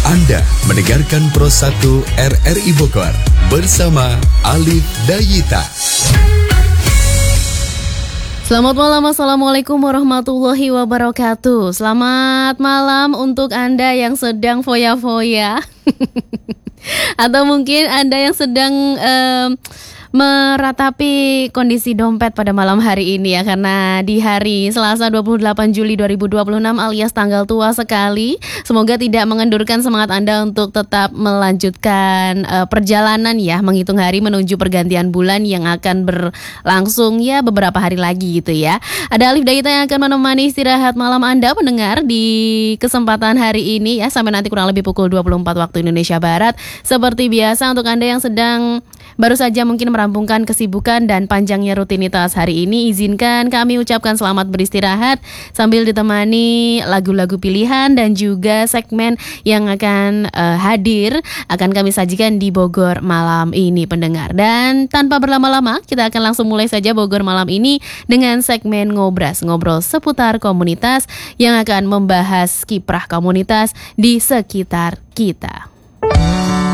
Anda mendengarkan Pro 1 RRI Bogor bersama Alif Dayita. Selamat malam, Assalamualaikum warahmatullahi wabarakatuh. Selamat malam untuk Anda yang sedang foya-foya atau mungkin Anda yang sedang meratapi kondisi dompet pada malam hari ini ya, karena di hari Selasa 28 Juli 2026 alias tanggal tua sekali. Semoga tidak mengendurkan semangat Anda untuk tetap melanjutkan perjalanan ya, menghitung hari menuju pergantian bulan yang akan berlangsung ya beberapa hari lagi gitu ya. Ada Alif Dayita yang akan menemani istirahat malam Anda mendengar di kesempatan hari ini ya, sampai nanti kurang lebih pukul 24 waktu Indonesia Barat. Seperti biasa untuk Anda yang sedang baru saja mungkin merampungkan kesibukan dan panjangnya rutinitas hari ini, izinkan kami ucapkan selamat beristirahat sambil ditemani lagu-lagu pilihan dan juga segmen yang akan hadir akan kami sajikan di Bogor malam ini pendengar. Dan tanpa berlama-lama kita akan langsung mulai saja Bogor malam ini dengan segmen Ngobras, ngobrol seputar komunitas yang akan membahas kiprah komunitas di sekitar kita.